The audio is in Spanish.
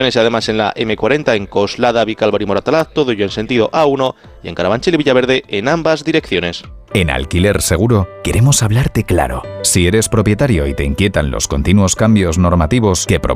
además en la M40 en Coslada, Vicálvaro y Moratalaz, todo ello en sentido A1, y en Carabanchel y Villaverde en ambas direcciones. En Alquiler Seguro queremos hablarte claro. Si eres propietario y te inquietan los continuos cambios normativos que